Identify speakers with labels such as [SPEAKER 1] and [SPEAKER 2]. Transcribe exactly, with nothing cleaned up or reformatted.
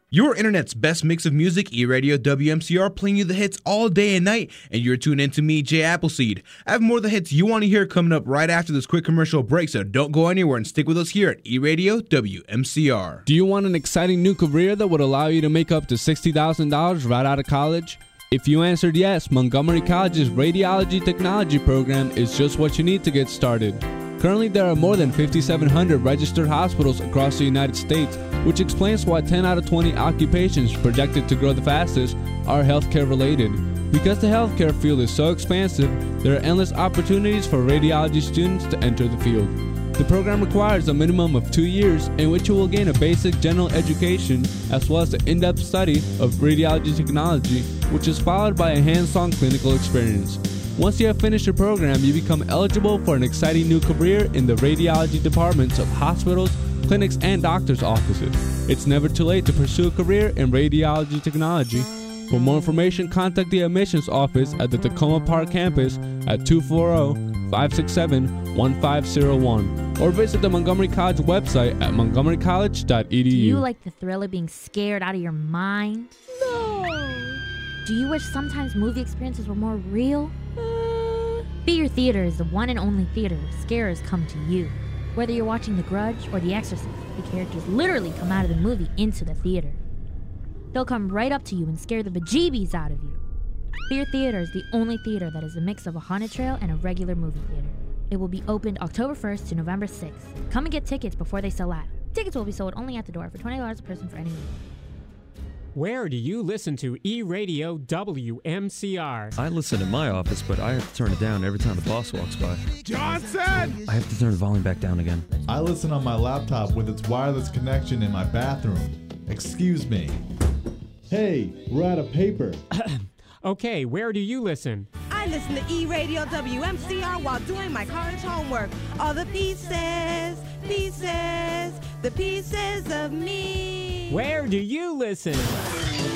[SPEAKER 1] Your internet's best mix of music, E-Radio W M C R, playing you the hits all day and night, and you're tuned in to me, Jay Appleseed. I have more of the hits you want to hear coming up right after this quick commercial break, so don't go anywhere and stick with us here at E-Radio W M C R.
[SPEAKER 2] Do you want an exciting new career that would allow you to make up to sixty thousand dollars right out of college? If you answered yes, Montgomery College's Radiology Technology program is just what you need to get started. Currently, there are more than five thousand seven hundred registered hospitals across the United States, which explains why ten out of twenty occupations projected to grow the fastest are healthcare related. Because the healthcare field is so expansive, there are endless opportunities for radiology students to enter the field. The program requires a minimum of two years in which you will gain a basic general education as well as an in-depth study of radiology technology, which is followed by a hands-on clinical experience. Once you have finished your program, you become eligible for an exciting new career in the radiology departments of hospitals, clinics, and doctors' offices. It's never too late to pursue a career in radiology technology. For more information, contact the admissions office at the Tacoma Park campus at two four zero, five six seven, one five zero one or visit the Montgomery College website at montgomery college dot e d u.
[SPEAKER 3] Do you like the thrill of being scared out of your mind?
[SPEAKER 4] No.
[SPEAKER 3] Do you wish sometimes movie experiences were more real? Fear Theater is the one and only theater where scarers come to you. Whether you're watching The Grudge or The Exorcist, the characters literally come out of the movie into the theater. They'll come right up to you and scare the bejeebies out of you. Fear Theater is the only theater that is a mix of a haunted trail and a regular movie theater. It will be opened October first to November sixth. Come and get tickets before they sell out. Tickets will be sold only at the door for twenty dollars a person for any movie.
[SPEAKER 5] Where do you listen to E-Radio W M C R?
[SPEAKER 6] I listen in my office, but I have to turn it down every time the boss walks by.
[SPEAKER 7] Johnson!
[SPEAKER 6] I have to turn the volume back down again.
[SPEAKER 7] I listen on my laptop with its wireless connection in my bathroom. Excuse me. Hey, we're out of paper.
[SPEAKER 5] Okay, where do you listen?
[SPEAKER 4] I listen to E-Radio W M C R while doing my college homework. All the pieces, pieces, the pieces of me.
[SPEAKER 5] Where do you listen?